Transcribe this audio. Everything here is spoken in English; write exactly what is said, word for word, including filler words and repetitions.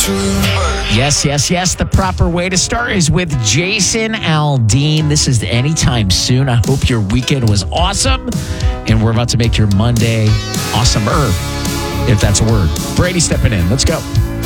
Yes, yes, yes. The proper way to start is with Jason Aldean. This is Anytime Soon. I hope your weekend was awesome. And we're about to make your Monday awesomer, if that's a word. Brady stepping in. Let's go.